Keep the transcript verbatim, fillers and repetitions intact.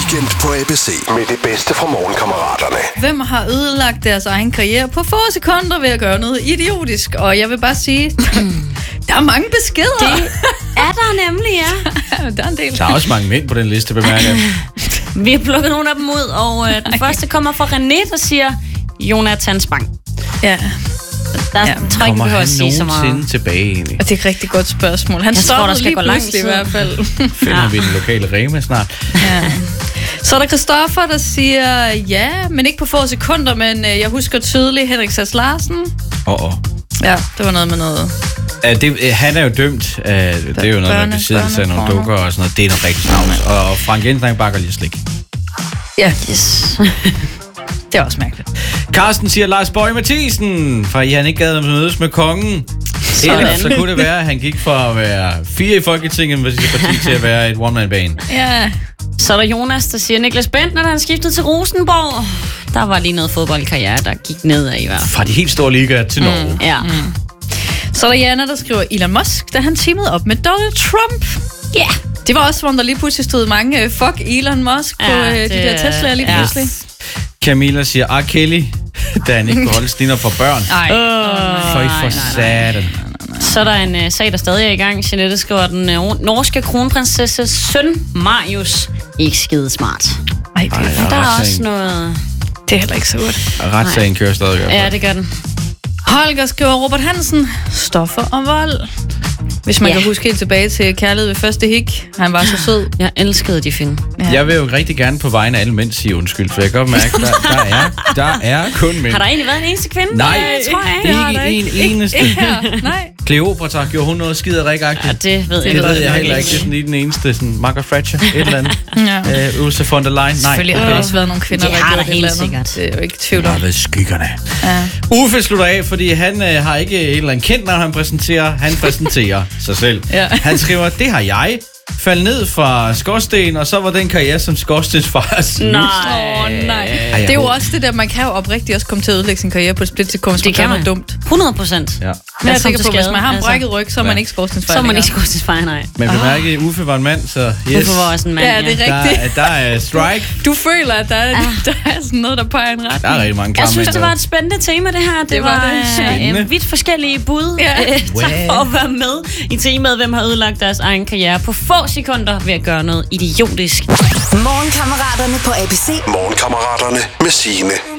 Weekend på A B C med det bedste fra Morgenkammeraterne. Hvem har ødelagt deres egen karriere på få sekunder ved at gøre noget idiotisk? Og jeg vil bare sige, der er mange beskeder. Det er der nemlig, ja. Der er en del. Der er også mange mænd på den liste, bemærker jeg. Vi har plukket nogle af dem ud, og øh, den første kommer fra René, der siger Jonathan Spang. Ja. Der Ja. tror jeg ikke, vi behøver at sige så meget. nogensinde tilbage egentlig? Og det er et rigtig godt spørgsmål. Han Jeg tror, der skal lige gå lang pludselig i tid. hvert fald. Finder vi den lokale Rema snart? Ja. Så er der Christoffer, der siger, ja, men ikke på få sekunder, men øh, jeg husker tydeligt Henrik Sass Larsen. Åh, oh, oh. Ja, det var noget med noget. Uh, det, uh, han er jo dømt. Uh, det er jo noget Børne- med besiddelse af nogle børneporno. dukker og sådan noget. Det er noget rigtig snavs. Og Frank Jensen, han bakker lige slik. Ja, yes. Det er også mærkeligt. Carsten siger Lars Boje Mathisen, for I han ikke gad at mødes med kongen. Eller så kunne det være, at han gik fra at være fire i Folketinget med sit parti til at være et one-man-band. Ja. Så er der Jonas, der siger Niklas Bentner, da han skiftede til Rosenborg. Der var lige noget fodboldkarriere, der gik nedad i hvert fald. Fra de helt store ligaer til Norge. Mm. Ja. Mm. Så er der Jana, der skriver Elon Musk, da han teamede op med Donald Trump. Ja. Yeah. Det var også, hvor der lige pludselig stod mange uh, fuck Elon Musk på Ja, uh, de det- der Tesla'er lige ja. pludselig. Camilla siger R. Kelly, da han ikke kunne holde sniner for børn. Ej. Oh, For I for satan. Så er der en uh, sag, der stadig er i gang. Jeanette skriver, at den uh, norske kronprinsesses søn, Marius, ikke skide smart. Ej, det, Ej, er, ja. Der er retssagen. også noget... det er heller ikke så godt. Retssagen kører stadig i hvert fald. Ja, det gør den. Holger skriver Robert Hansen, stoffer og vold. Hvis man Ja. kan huske helt tilbage til Kærlighed ved første hik. Han var så sød. Jeg elskede de film. Ja. Jeg vil jo rigtig gerne på vegne af alle mænd sige undskyld, for jeg kan godt mærke, der, der, er, der er kun mænd. Har der egentlig været en eneste kvinde? Nej, Det tror jeg ikke. det har der ikke en ikke. eneste. Ja, nej. Kleopatra gjorde hun noget skiderigagtigt. Ja, det ved jeg Det ved godt. jeg heller ikke. Det er sådan lige den eneste. Sådan Margaret Thatcher, et eller andet. Ja. Uh, Ursula von der Leyen. Nej. Selvfølgelig har der Øh. også været nogle kvinder, Det der har gjorde der det eller helt andet. sikkert. Det er jo ikke tvivl Der om. har været skyggerne. Ja. Uffe slutter af, fordi han øh, har ikke et eller andet kendt, når han præsenterer. Han præsenterer sig selv. Ja. Han skriver, det har jeg. Faldt ned fra skorsten, og så var den karriere som skorstensfar slut. Nej. Åh, oh, nej. jeg Det er jo håber- også det der, man kan jo oprigtigt også komme til at ødelægge sin karriere på et splitsekund, hvis Det man kan gør man. noget dumt. hundrede procent. Ja. Men jeg er sikker på, til at hvis skade, man har en altså. brækket ryg, så er man Ja. ikke skorstensfejl Så er man ikke længere. skorstensfejl, nej. Men bemærke, at Uffe var en mand, så yes. Uffe var også en mand, Ja, det er der, rigtigt. er- der er strike. Du føler, at der er, Ah. der er sådan noget, der peger i en retning. Der er rigtig mange Jeg klamme synes, mænd, det der- var et spændende tema, det her. Det, Det var var, det. Spændende. øh, vidt forskellige bud. Ja. Øh, tak for at være med i temaet, hvem har ødelagt deres egen karriere på få sekunder ved at gøre noget idiotisk. Morgenkammeraterne på A B C. Morgenkammeraterne med Signe.